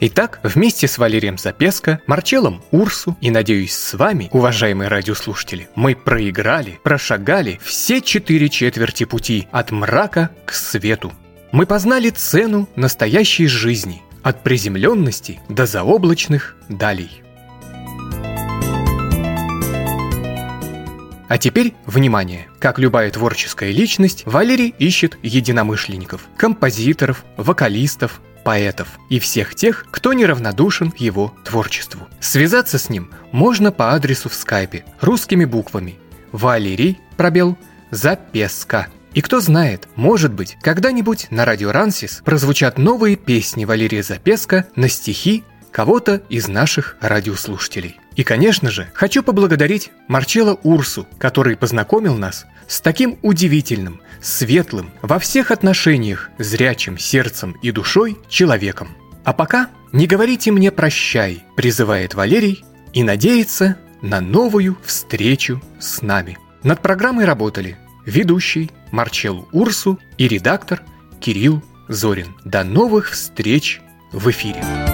Итак, вместе с Валерием Запеско, Марчеллом Урсу и, надеюсь, с вами, уважаемые радиослушатели, мы прошагали все 4 четверти пути от мрака к свету. Мы познали цену настоящей жизни, от приземленности до заоблачных далей. А теперь, внимание! Как любая творческая личность, Валерий ищет единомышленников, композиторов, вокалистов, поэтов и всех тех, кто неравнодушен к его творчеству. Связаться с ним можно по адресу в скайпе русскими буквами Валерий, Запеско. И кто знает, может быть, когда-нибудь на радио Рансис прозвучат новые песни Валерия Запеско на стихи кого-то из наших радиослушателей. И, конечно же, хочу поблагодарить Марчелла Урсу, который познакомил нас с таким удивительным, светлым, во всех отношениях зрячим сердцем и душой человеком. А пока не говорите мне «прощай», призывает Валерий, и надеется на новую встречу с нами. Над программой работали ведущий Марчелл Урсу и редактор Кирилл Зорин. До новых встреч в эфире!